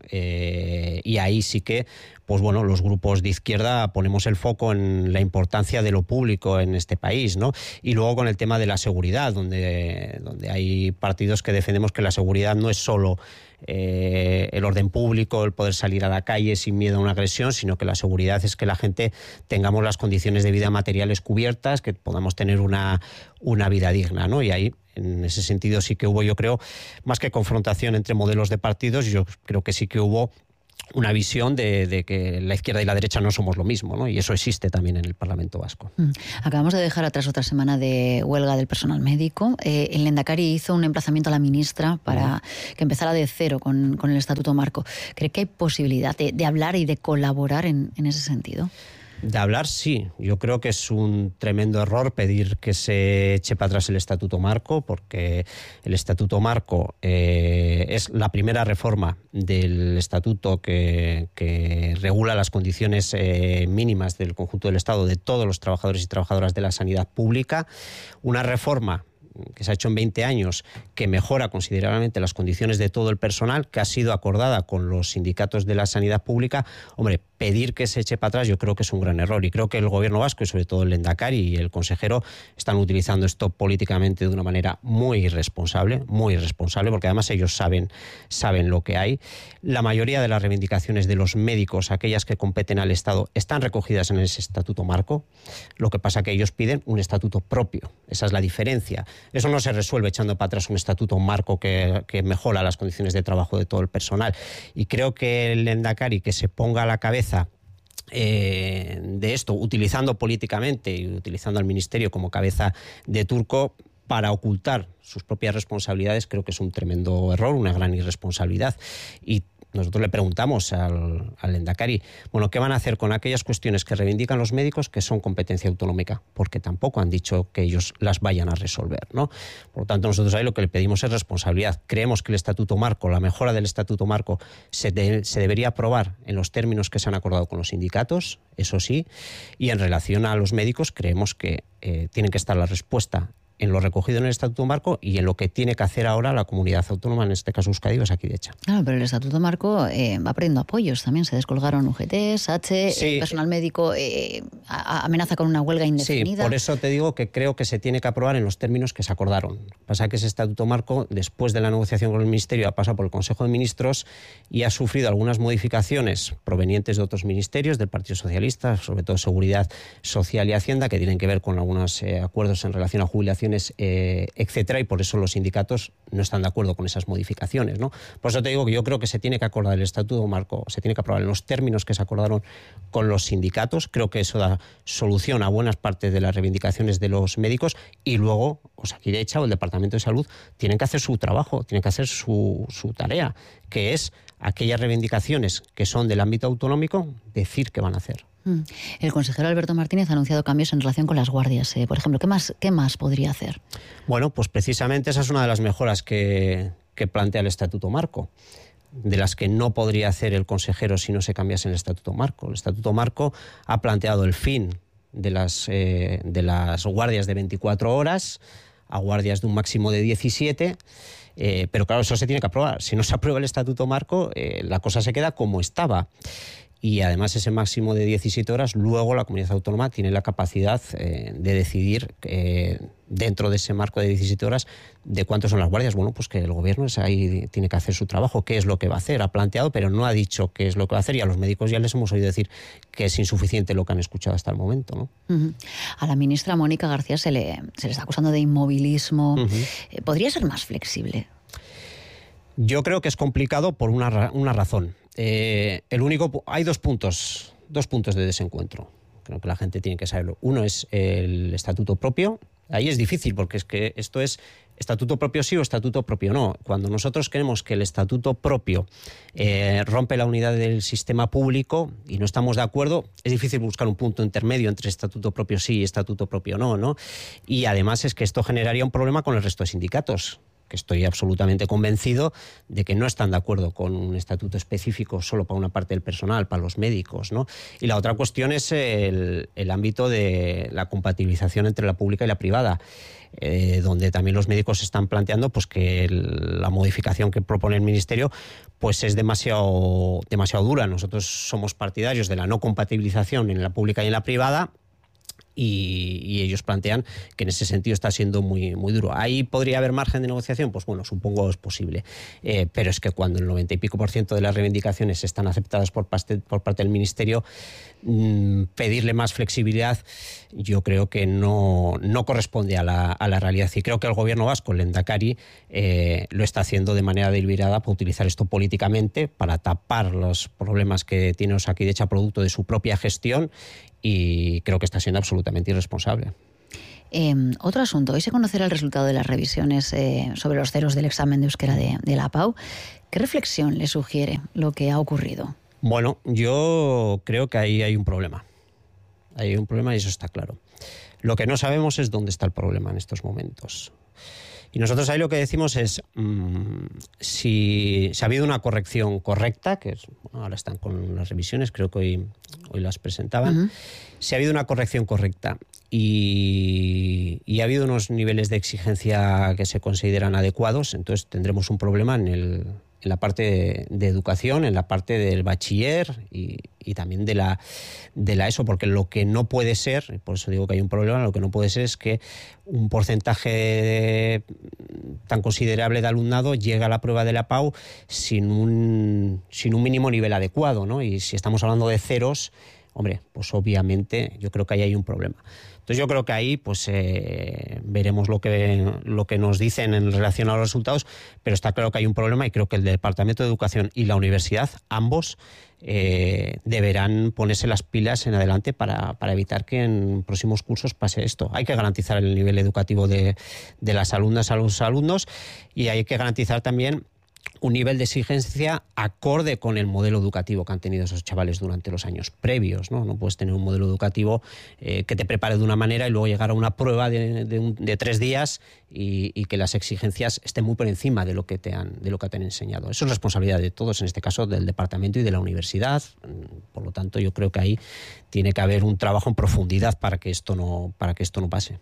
eh, y ahí sí que, pues bueno, los grupos de izquierda ponemos el foco en la importancia de lo público en este país, ¿no? Y luego con el tema de la seguridad, donde, donde hay partidos que defendemos que la seguridad no es solo eh, el orden público, el poder salir a la calle sin miedo a una agresión, sino que la seguridad es que la gente tengamos las condiciones de vida materiales cubiertas, que podamos tener una, una vida digna, ¿no? Y ahí, en ese sentido, sí que hubo, yo creo, más que confrontación entre modelos de partidos, yo creo que sí que hubo una visión de, de que la izquierda y la derecha no somos lo mismo, ¿no? Y eso existe también en el Parlamento Vasco. Mm. Acabamos de dejar atrás otra semana de huelga del personal médico. Eh, el Lehendakari hizo un emplazamiento a la ministra para mm. que empezara de cero con, con el Estatuto Marco. ¿Cree que hay posibilidad de, de hablar y de colaborar en, en ese sentido? De hablar, sí. Yo creo que es un tremendo error pedir que se eche para atrás el Estatuto Marco, porque el Estatuto Marco eh, es la primera reforma del Estatuto que, que regula las condiciones eh, mínimas del conjunto del Estado de todos los trabajadores y trabajadoras de la sanidad pública. Una reforma que se ha hecho en veinte años, que mejora considerablemente las condiciones de todo el personal, que ha sido acordada con los sindicatos de la sanidad pública. Hombre, pedir que se eche para atrás yo creo que es un gran error, y creo que el Gobierno vasco y sobre todo el Lehendakari y el consejero están utilizando esto políticamente de una manera muy irresponsable, muy irresponsable, porque además ellos saben, saben lo que hay. La mayoría de las reivindicaciones de los médicos, aquellas que competen al Estado, están recogidas en ese Estatuto Marco. Lo que pasa que ellos piden un estatuto propio. Esa es la diferencia. Eso no se resuelve echando para atrás un Estatuto Marco que, que mejora las condiciones de trabajo de todo el personal. Y creo que el Lehendakari, que se ponga a la cabeza Eh, de esto, utilizando políticamente y utilizando al Ministerio como cabeza de turco para ocultar sus propias responsabilidades, creo que es un tremendo error, una gran irresponsabilidad. Y nosotros le preguntamos al, al Lehendakari, bueno, ¿qué van a hacer con aquellas cuestiones que reivindican los médicos que son competencia autonómica? Porque tampoco han dicho que ellos las vayan a resolver, ¿no? Por lo tanto, nosotros ahí lo que le pedimos es responsabilidad. Creemos que el Estatuto Marco, la mejora del Estatuto Marco, se, de, se debería aprobar en los términos que se han acordado con los sindicatos, eso sí, y en relación a los médicos creemos que eh, tiene que estar la respuesta en lo recogido en el Estatuto Marco y en lo que tiene que hacer ahora la comunidad autónoma, en este caso Euskadi, Osakidetza. Claro, pero el Estatuto Marco eh, va perdiendo apoyos también. Se descolgaron U G T, S H, sí. El personal médico eh, amenaza con una huelga indefinida. Sí, por eso te digo que creo que se tiene que aprobar en los términos que se acordaron. Pasa que ese Estatuto Marco, después de la negociación con el Ministerio, ha pasado por el Consejo de Ministros y ha sufrido algunas modificaciones provenientes de otros ministerios, del Partido Socialista, sobre todo Seguridad Social y Hacienda, que tienen que ver con algunos eh, acuerdos en relación a jubilación, Eh, etcétera, y por eso los sindicatos no están de acuerdo con esas modificaciones, ¿no? Por eso te digo que yo creo que se tiene que acordar el Estatuto Marco, se tiene que aprobar en los términos que se acordaron con los sindicatos. Creo que eso da solución a buenas partes de las reivindicaciones de los médicos, y luego Osakidetza o el Departamento de Salud tienen que hacer su trabajo, tienen que hacer su, su tarea, que es aquellas reivindicaciones que son del ámbito autonómico, decir qué van a hacer. El consejero Alberto Martínez ha anunciado cambios en relación con las guardias. Eh, por ejemplo, ¿qué más, qué más podría hacer? Bueno, pues precisamente esa es una de las mejoras que, que plantea el Estatuto Marco, de las que no podría hacer el consejero si no se cambiase el Estatuto Marco. El Estatuto Marco ha planteado el fin de las, eh, de las guardias de veinticuatro horas a guardias de un máximo de diecisiete. Eh, pero claro, eso se tiene que aprobar. Si no se aprueba el Estatuto Marco, eh, la cosa se queda como estaba. Y además ese máximo de diecisiete horas, luego la comunidad autónoma tiene la capacidad eh, de decidir eh, dentro de ese marco de diecisiete horas de cuántos son las guardias. Bueno, pues que el gobierno es ahí tiene que hacer su trabajo. ¿Qué es lo que va a hacer? Ha planteado, pero no ha dicho qué es lo que va a hacer, y a los médicos ya les hemos oído decir que es insuficiente lo que han escuchado hasta el momento, ¿no? Uh-huh. A la ministra Mónica García se le, se le está acusando de inmovilismo. Uh-huh. ¿Podría ser más flexible? Yo creo que es complicado por una, una razón. Eh, el único, hay dos puntos, dos puntos de desencuentro. Creo que la gente tiene que saberlo. Uno es el estatuto propio. Ahí es difícil, porque es que esto es estatuto propio sí o estatuto propio no. Cuando nosotros queremos que el estatuto propio eh, rompe la unidad del sistema público y no estamos de acuerdo, es difícil buscar un punto intermedio entre estatuto propio sí y estatuto propio no, ¿no? Y además es que esto generaría un problema con el resto de sindicatos, que estoy absolutamente convencido de que no están de acuerdo con un estatuto específico solo para una parte del personal, para los médicos, ¿no? Y la otra cuestión es el, el ámbito de la compatibilización entre la pública y la privada, eh, donde también los médicos están planteando pues que el, la modificación que propone el Ministerio pues es demasiado, demasiado dura. Nosotros somos partidarios de la no compatibilización en la pública y en la privada, Y, y ellos plantean que en ese sentido está siendo muy, muy duro. ¿Ahí podría haber margen de negociación? Pues bueno, supongo es posible. Eh, pero es que cuando el noventa y pico por ciento de las reivindicaciones están aceptadas por parte, por parte del Ministerio, mmm, pedirle más flexibilidad yo creo que no, no corresponde a la, a la realidad. Y creo que el gobierno vasco, el Lehendakari, eh, lo está haciendo de manera deliberada para utilizar esto políticamente, para tapar los problemas que tiene Osakidetza producto de su propia gestión, y creo que está siendo absolutamente irresponsable. Eh, otro asunto, hoy se conocerá el resultado de las revisiones eh, sobre los ceros del examen de euskera de, de la PAU. ¿Qué reflexión le sugiere lo que ha ocurrido? Bueno, yo creo que ahí hay un problema. Hay un problema y eso está claro. Lo que no sabemos es dónde está el problema en estos momentos. Y nosotros ahí lo que decimos es mmm, si, si ha habido una corrección correcta, que es, bueno, ahora están con las revisiones, creo que hoy, hoy las presentaban, uh-huh. Si ha habido una corrección correcta y, y ha habido unos niveles de exigencia que se consideran adecuados, entonces tendremos un problema en, el, en la parte de, de educación, en la parte del bachiller y, y también de la, de la ESO, porque lo que no puede ser, por eso digo que hay un problema, lo que no puede ser es que un porcentaje tan considerable de alumnado llega a la prueba de la PAU sin un, sin un mínimo nivel adecuado, ¿no? Y si estamos hablando de ceros, hombre, pues obviamente yo creo que ahí hay un problema. Entonces yo creo que ahí pues eh, veremos lo que, lo que nos dicen en relación a los resultados, pero está claro que hay un problema y creo que el Departamento de Educación y la Universidad, ambos, eh, deberán ponerse las pilas en adelante para, para evitar que en próximos cursos pase esto. Hay que garantizar el nivel educativo de, de las alumnas a los alumnos y hay que garantizar también un nivel de exigencia acorde con el modelo educativo que han tenido esos chavales durante los años previos, ¿no? No puedes tener un modelo educativo eh, que te prepare de una manera y luego llegar a una prueba de, de, un, de tres días y, y que las exigencias estén muy por encima de lo que te han, de lo que te han enseñado. Eso es responsabilidad de todos, en este caso del departamento y de la universidad. Por lo tanto, yo creo que ahí tiene que haber un trabajo en profundidad para que esto no, para que esto no pase.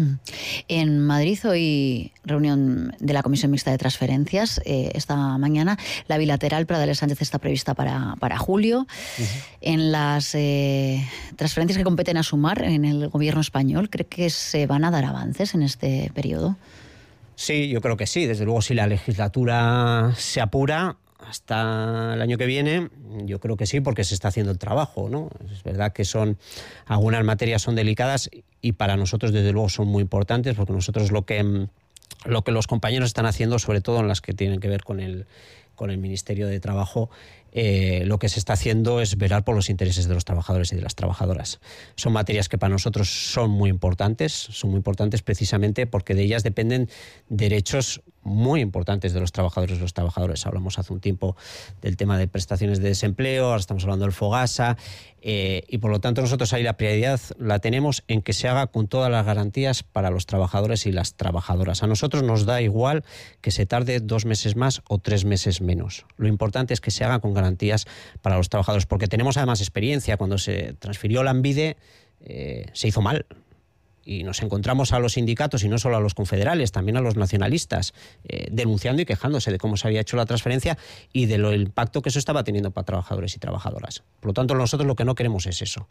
En Madrid hoy reunión de la Comisión Mixta de Transferencias. Eh, esta mañana la bilateral Pradales Sánchez está prevista para, para julio. Uh-huh. En las eh, transferencias que competen a Sumar en el gobierno español, ¿cree que se van a dar avances en este periodo? Sí, yo creo que sí. Desde luego, si la legislatura se apura hasta el año que viene, yo creo que sí, porque se está haciendo el trabajo, ¿no? Es verdad que son algunas materias son delicadas y para nosotros desde luego son muy importantes, porque nosotros lo que lo que los compañeros están haciendo, sobre todo en las que tienen que ver con el con el Ministerio de Trabajo, eh, lo que se está haciendo es velar por los intereses de los trabajadores y de las trabajadoras. Son materias que para nosotros son muy importantes, son muy importantes precisamente porque de ellas dependen derechos muy importantes de los trabajadores y los trabajadores. Hablamos hace un tiempo del tema de prestaciones de desempleo, ahora estamos hablando del FOGASA, eh, y por lo tanto nosotros ahí la prioridad la tenemos en que se haga con todas las garantías para los trabajadores y las trabajadoras. A nosotros nos da igual que se tarde dos meses más o tres meses menos. Lo importante es que se haga con garantías para los trabajadores, porque tenemos además experiencia. Cuando se transfirió Lanbide eh, se hizo mal. Y nos encontramos a los sindicatos, y no solo a los confederales, también a los nacionalistas, eh, denunciando y quejándose de cómo se había hecho la transferencia y del impacto que eso estaba teniendo para trabajadores y trabajadoras. Por lo tanto, nosotros lo que no queremos es eso.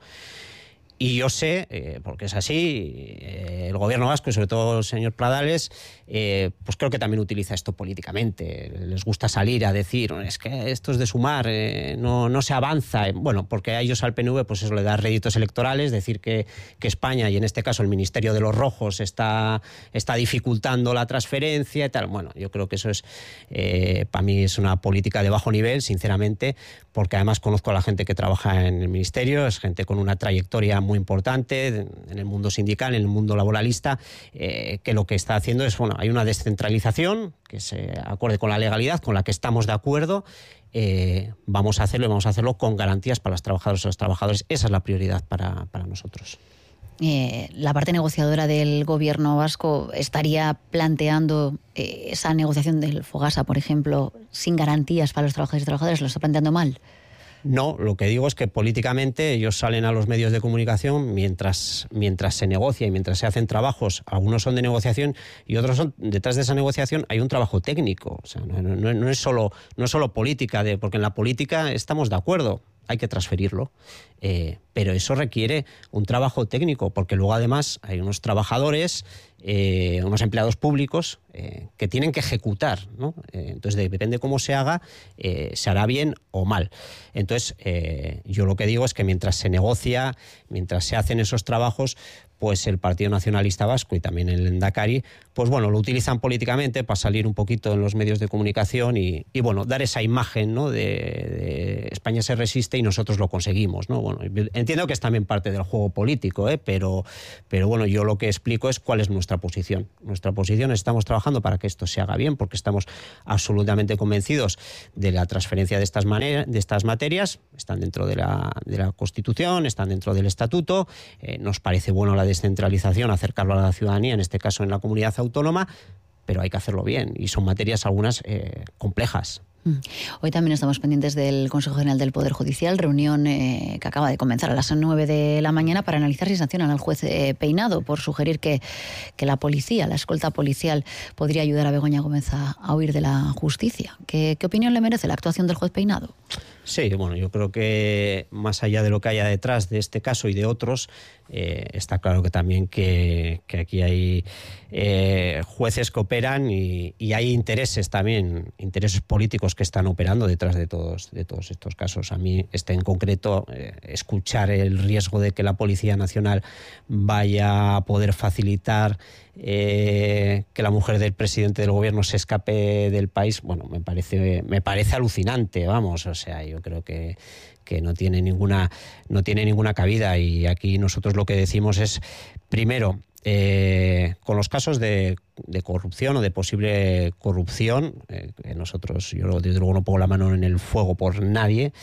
Y yo sé, eh, porque es así, eh, el gobierno vasco y sobre todo el señor Pradales, eh, pues creo que también utiliza esto políticamente. Les gusta salir a decir, es que esto es de Sumar, eh, no, no se avanza. Bueno, porque a ellos, al P N V, pues eso le da réditos electorales, decir que, que España, y en este caso el Ministerio de los Rojos, está, está dificultando la transferencia y tal. Bueno, yo creo que eso es, eh, para mí es una política de bajo nivel, sinceramente, porque además conozco a la gente que trabaja en el Ministerio, es gente con una trayectoria muy muy importante en el mundo sindical, en el mundo laboralista, eh, que lo que está haciendo es, bueno, hay una descentralización que se acorde con la legalidad, con la que estamos de acuerdo. Eh, vamos a hacerlo y vamos a hacerlo con garantías para las trabajadoras y los trabajadores. Esa es la prioridad para, para nosotros. eh, la parte negociadora del gobierno vasco estaría planteando eh, esa negociación del Fogasa, por ejemplo, sin garantías para los trabajadores y trabajadoras. ¿Lo está planteando mal? No, lo que digo es que políticamente ellos salen a los medios de comunicación mientras, mientras se negocia y mientras se hacen trabajos. Algunos son de negociación y otros son, detrás de esa negociación hay un trabajo técnico. O sea, no, no, no es solo, no es solo política, de, porque en la política estamos de acuerdo, hay que transferirlo. Eh, pero eso requiere un trabajo técnico, porque luego además hay unos trabajadores, eh, unos empleados públicos eh, que tienen que ejecutar, ¿no? Eh, entonces depende cómo se haga, eh, se hará bien o mal. Entonces eh, yo lo que digo es que mientras se negocia, mientras se hacen esos trabajos, pues el Partido Nacionalista Vasco y también el Lehendakari, pues bueno, lo utilizan políticamente para salir un poquito en los medios de comunicación y, y bueno, dar esa imagen, ¿no? de, de España se resiste y nosotros lo conseguimos, ¿no? Bueno, entiendo que es también parte del juego político, ¿eh? pero, pero bueno, yo lo que explico es cuál es nuestra posición. Nuestra posición es estamos trabajando para que esto se haga bien, porque estamos absolutamente convencidos de la transferencia de estas, manera, de estas materias, están dentro de la, de la Constitución, están dentro del Estatuto, eh, nos parece bueno la descentralización, acercarlo a la ciudadanía, en este caso en la comunidad autónoma, pero hay que hacerlo bien y son materias algunas eh, complejas. Hoy también estamos pendientes del Consejo General del Poder Judicial, reunión eh, que acaba de comenzar a las nueve de la mañana para analizar si sancionan al juez eh, Peinado por sugerir que, que la policía, la escolta policial, podría ayudar a Begoña Gómez a, a huir de la justicia. ¿Qué, ¿Qué opinión le merece la actuación del juez Peinado? Sí, bueno, yo creo que más allá de lo que haya detrás de este caso y de otros, eh, está claro que también que, que aquí hay eh, jueces que operan y, y hay intereses también, intereses políticos que están operando detrás de todos, de todos estos casos. A mí este en concreto, eh, escuchar el riesgo de que la Policía Nacional vaya a poder facilitar eh, que la mujer del presidente del gobierno se escape del país, bueno, me parece, me parece alucinante, vamos, o sea, yo creo que que no tiene ninguna no tiene ninguna cabida y aquí nosotros lo que decimos es, primero, eh, con los casos de, de corrupción o de posible corrupción, eh, nosotros, yo desde luego no pongo la mano en el fuego por nadie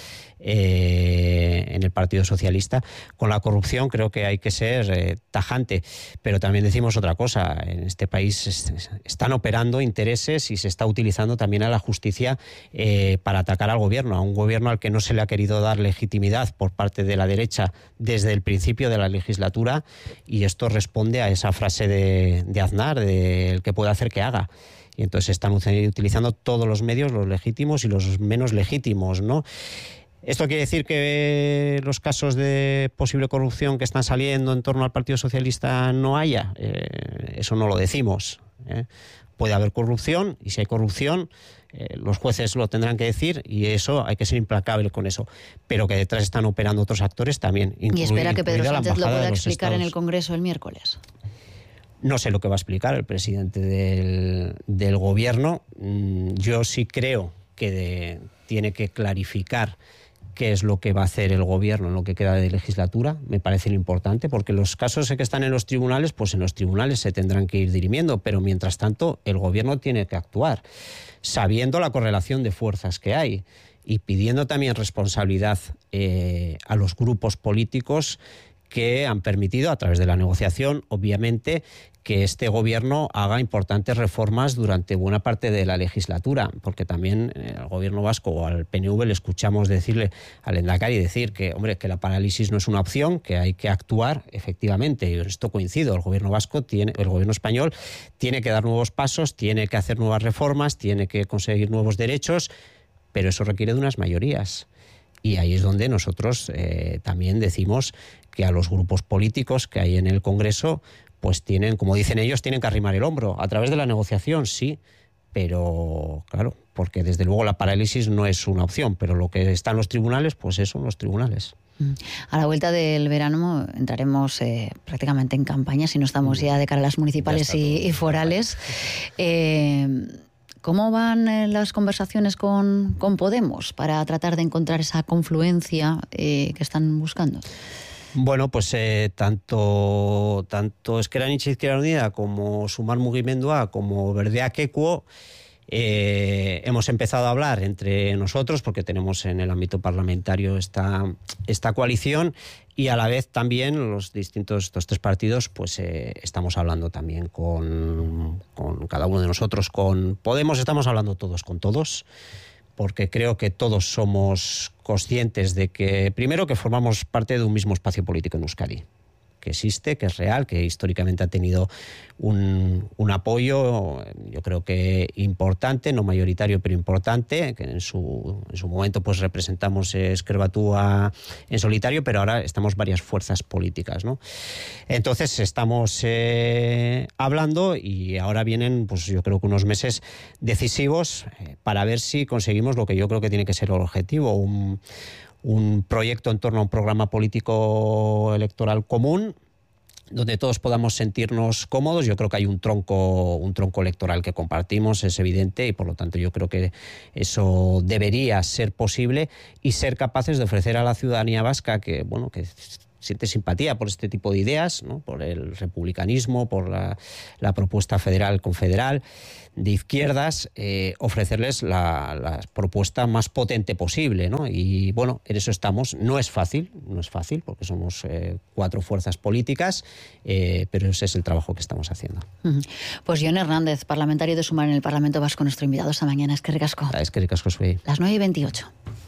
eh, en el Partido Socialista. Con la corrupción creo que hay que ser eh, tajante, pero también decimos otra cosa, en este país es, están operando intereses y se está utilizando también a la justicia eh, para atacar al gobierno, a un gobierno al que no se le ha querido dar legitimidad por parte de la derecha desde el principio de la legislatura, y esto responde a esa frase de, de Aznar, de el que puede hacer que haga. Y entonces están utilizando todos los medios, los legítimos y los menos legítimos, ¿no? ¿Esto quiere decir que los casos de posible corrupción que están saliendo en torno al Partido Socialista no haya? Eh, eso no lo decimos, ¿eh? Puede haber corrupción, y si hay corrupción, eh, los jueces lo tendrán que decir, y eso hay que ser implacable con eso. Pero que detrás están operando otros actores también. ¿Y espera que Pedro Sánchez lo pueda explicar en el Congreso el miércoles? No sé lo que va a explicar el presidente del, del gobierno. Yo sí creo que de, tiene que clarificar qué es lo que va a hacer el gobierno en lo que queda de legislatura. Me parece lo importante, porque los casos que están en los tribunales, pues en los tribunales se tendrán que ir dirimiendo, pero mientras tanto el gobierno tiene que actuar, sabiendo la correlación de fuerzas que hay y pidiendo también responsabilidad eh, a los grupos políticos que han permitido, a través de la negociación, obviamente, que este gobierno haga importantes reformas durante buena parte de la legislatura, porque también al gobierno vasco o al P N V le escuchamos decirle al Lehendakari decir que, hombre, que la parálisis no es una opción, que hay que actuar, efectivamente, y en esto coincido. El gobierno vasco tiene, el gobierno español tiene que dar nuevos pasos, tiene que hacer nuevas reformas, tiene que conseguir nuevos derechos, pero eso requiere de unas mayorías. Y ahí es donde nosotros eh, también decimos que a los grupos políticos que hay en el Congreso, pues tienen, como dicen ellos, tienen que arrimar el hombro. A través de la negociación, sí, pero claro, porque desde luego la parálisis no es una opción, pero lo que está en los tribunales, pues eso, en los tribunales. A la vuelta del verano entraremos eh, prácticamente en campaña, si no estamos ya de cara a las municipales y, y forales. Eh, ¿Cómo van las conversaciones con, con Podemos para tratar de encontrar esa confluencia eh, que están buscando? Bueno, pues eh, tanto tanto Ezker Anitza Izquierda Unida como Sumar Mugimendua como Berdeak Equo Eh, hemos empezado a hablar entre nosotros porque tenemos en el ámbito parlamentario esta, esta coalición y a la vez también los distintos, estos tres partidos, pues eh, estamos hablando también con, con cada uno de nosotros, con Podemos, estamos hablando todos con todos, porque creo que todos somos conscientes de que, primero, que formamos parte de un mismo espacio político en Euskadi, que existe, que es real, que históricamente ha tenido un, un apoyo, yo creo que importante, no mayoritario, pero importante, que en su, en su momento pues representamos Ezker Batua en solitario, pero ahora estamos varias fuerzas políticas, ¿no? Entonces estamos eh, hablando y ahora vienen, pues yo creo que unos meses decisivos eh, para ver si conseguimos lo que yo creo que tiene que ser el objetivo, un un proyecto en torno a un programa político electoral común donde todos podamos sentirnos cómodos. Yo creo que hay un tronco, un tronco electoral que compartimos, es evidente, y por lo tanto yo creo que eso debería ser posible y ser capaces de ofrecer a la ciudadanía vasca que, bueno, que siente simpatía por este tipo de ideas, ¿no? Por el republicanismo, por la, la propuesta federal confederal de izquierdas, eh, ofrecerles la, la propuesta más potente posible, ¿no? Y bueno, en eso estamos. No es fácil, no es fácil, porque somos eh, cuatro fuerzas políticas, eh, pero ese es el trabajo que estamos haciendo. Pues Jon Hernández, parlamentario de Sumar en el Parlamento Vasco, nuestro invitado esta mañana. Es que ricasco. Es que ricasco, soy. Las nueve y veintiocho.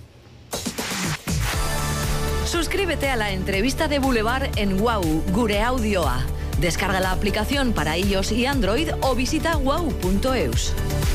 Suscríbete a la entrevista de Boulevard en Wow, Gure Audioa. Descarga la aplicación para iOS y Android o visita wow punto eus.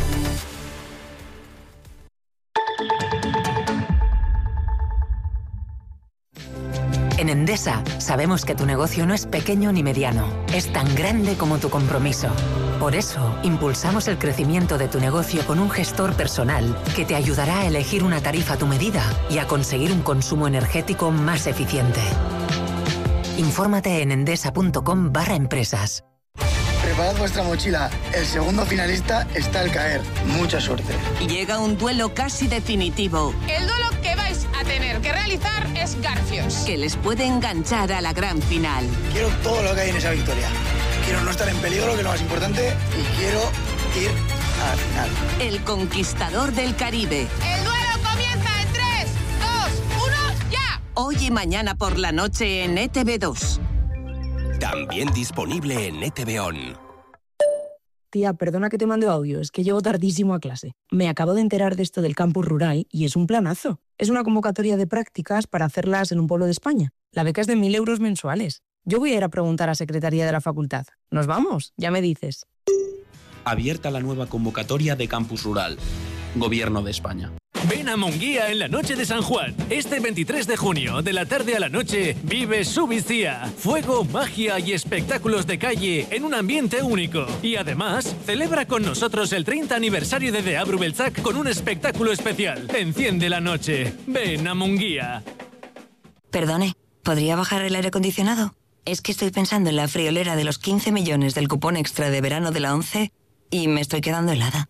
En Endesa sabemos que tu negocio no es pequeño ni mediano, es tan grande como tu compromiso. Por eso, impulsamos el crecimiento de tu negocio con un gestor personal que te ayudará a elegir una tarifa a tu medida y a conseguir un consumo energético más eficiente. Infórmate en endesa.com barra empresas. Preparad vuestra mochila. El segundo finalista está al caer. Mucha suerte. Llega un duelo casi definitivo. El duelo que vais a tener que realizar es Garfios, que les puede enganchar a la gran final. Quiero todo lo que hay en esa victoria. Quiero no estar en peligro, que es lo más importante, y quiero ir a la final. El conquistador del Caribe. El duelo comienza en tres, dos, uno, ya. Hoy y mañana por la noche en E T V dos. También disponible en E T V On. Tía, perdona que te mande audio, es que llego tardísimo a clase. Me acabo de enterar de esto del campus rural y es un planazo. Es una convocatoria de prácticas para hacerlas en un pueblo de España. La beca es de mil euros mensuales. Yo voy a ir a preguntar a Secretaría de la Facultad. ¿Nos vamos? Ya me dices. Abierta la nueva convocatoria de Campus Rural. Gobierno de España. Ven a Munguía en la noche de San Juan. Este veintitrés de junio, de la tarde a la noche, vive Subicía. Fuego, magia y espectáculos de calle en un ambiente único. Y además, celebra con nosotros el treinta aniversario de Deabru Beltzak con un espectáculo especial. Enciende la noche. Ven a Munguía. Perdone, ¿podría bajar el aire acondicionado? Es que estoy pensando en la friolera de los quince millones del cupón extra de verano de la ONCE y me estoy quedando helada.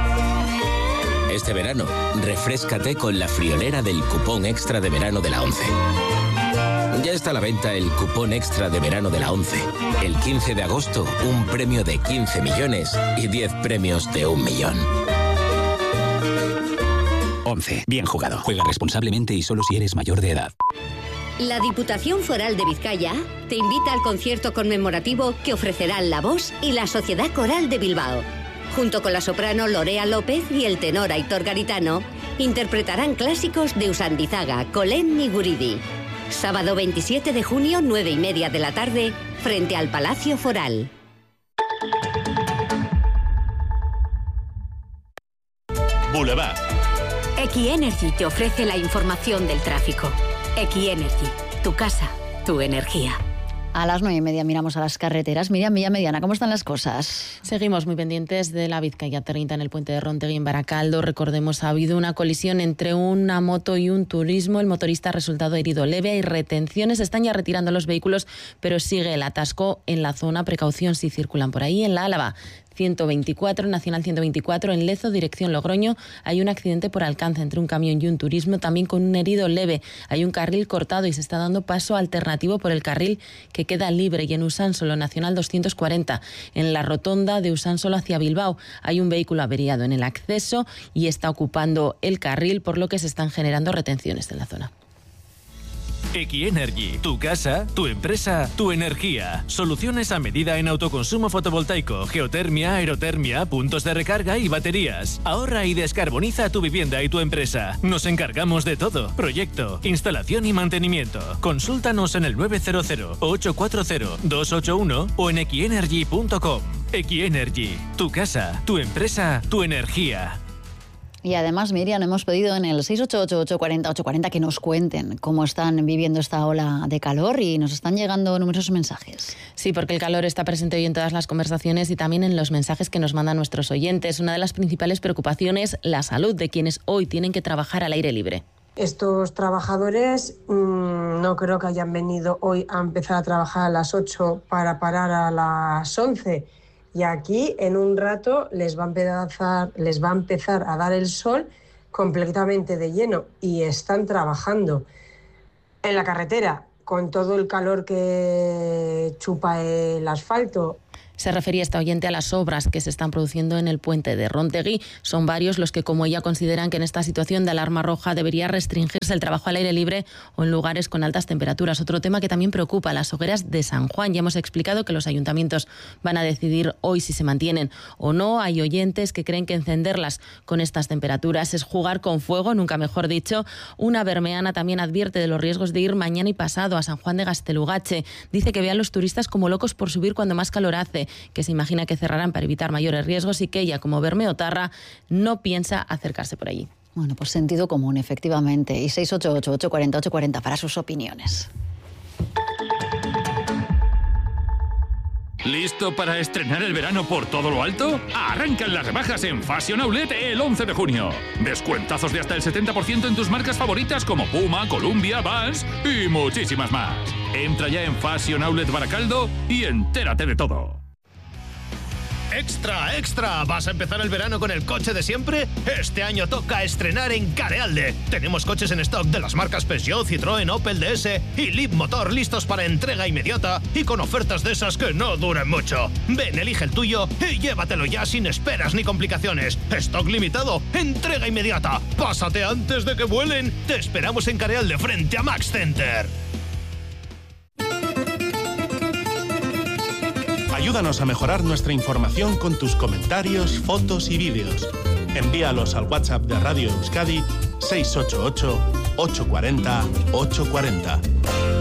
Este verano, refréscate con la friolera del cupón extra de verano de la ONCE. Ya está a la venta el cupón extra de verano de la ONCE. El quince de agosto, un premio de quince millones y diez premios de un millón. ONCE. Bien jugado. Juega responsablemente y solo si eres mayor de edad. La Diputación Foral de Vizcaya te invita al concierto conmemorativo que ofrecerán La Voz y la Sociedad Coral de Bilbao. Junto con la soprano Lorea López y el tenor Aitor Garitano, interpretarán clásicos de Usandizaga, Colén y Guridi. Sábado veintisiete de junio, nueve y media de la tarde, frente al Palacio Foral. Boulevard. Equienergy te ofrece la información del tráfico. Equienergy, tu casa, tu energía. A las nueve y media miramos a las carreteras. Miriam Villamediana, ¿cómo están las cosas? Seguimos muy pendientes de la Vizcaya treinta en el puente de Rontegui en Baracaldo. Recordemos, ha habido una colisión entre una moto y un turismo. El motorista ha resultado herido leve. Hay retenciones, están ya retirando los vehículos, pero sigue el atasco en la zona. Precaución si circulan por ahí. En la Álava, ciento veinticuatro, Nacional ciento veinticuatro, en Lezo, dirección Logroño, hay un accidente por alcance entre un camión y un turismo, también con un herido leve. Hay un carril cortado y se está dando paso alternativo por el carril que queda libre. Y en Usánsolo, Nacional doscientos cuarenta, en la rotonda de Usánsolo hacia Bilbao, hay un vehículo averiado en el acceso y está ocupando el carril, por lo que se están generando retenciones en la zona. Equienergy, tu casa, tu empresa, tu energía. Soluciones a medida en autoconsumo fotovoltaico, geotermia, aerotermia, puntos de recarga y baterías. Ahorra y descarboniza tu vivienda y tu empresa. Nos encargamos de todo. Proyecto, instalación y mantenimiento. Consúltanos en el nueve cero cero, ocho cuatro cero, dos ocho uno o en equienergy punto com. Equienergy, tu casa, tu empresa, tu energía. Y además, Miriam, hemos pedido en el seis ocho ocho, ocho cuatro cero, ocho cuatro cero que nos cuenten cómo están viviendo esta ola de calor y nos están llegando numerosos mensajes. Sí, porque el calor está presente hoy en todas las conversaciones y también en los mensajes que nos mandan nuestros oyentes. Una de las principales preocupaciones, la salud de quienes hoy tienen que trabajar al aire libre. Estos trabajadores mmm, no creo que hayan venido hoy a empezar a trabajar a las ocho para parar a las once. Y aquí en un rato les va a empezar, les va a empezar a dar el sol completamente de lleno y están trabajando en la carretera con todo el calor que chupa el asfalto. Se refería esta oyente a las obras que se están produciendo en el puente de Rontegui. Son varios los que, como ella, consideran que en esta situación de alarma roja debería restringirse el trabajo al aire libre o en lugares con altas temperaturas. Otro tema que también preocupa, las hogueras de San Juan. Ya hemos explicado que los ayuntamientos van a decidir hoy si se mantienen o no. Hay oyentes que creen que encenderlas con estas temperaturas es jugar con fuego, nunca mejor dicho. Una bermeana también advierte de los riesgos de ir mañana y pasado a San Juan de Gastelugache. Dice que ve a los turistas como locos por subir cuando más calor hace, que se imagina que cerrarán para evitar mayores riesgos y que ella, como bermeotarra, no piensa acercarse por allí. Bueno, pues sentido común, efectivamente. Y seis ocho ocho, ocho cuatro cero, ocho cuatro cero para sus opiniones. ¿Listo para estrenar el verano por todo lo alto? Arrancan las rebajas en Fashion Outlet el once de junio. Descuentazos de hasta el setenta por ciento en tus marcas favoritas como Puma, Columbia, Vans y muchísimas más. Entra ya en Fashion Outlet Baracaldo y entérate de todo. ¡Extra, extra! ¿Vas a empezar el verano con el coche de siempre? Este año toca estrenar en Carealde. Tenemos coches en stock de las marcas Peugeot, Citroën, Opel, D S y Leapmotor listos para entrega inmediata y con ofertas de esas que no duran mucho. Ven, elige el tuyo y llévatelo ya sin esperas ni complicaciones. Stock limitado, entrega inmediata. Pásate antes de que vuelen. Te esperamos en Carealde frente a Max Center. Ayúdanos a mejorar nuestra información con tus comentarios, fotos y vídeos. Envíalos al WhatsApp de Radio Euskadi seis ocho ocho, ocho cuatro cero, ocho cuatro cero.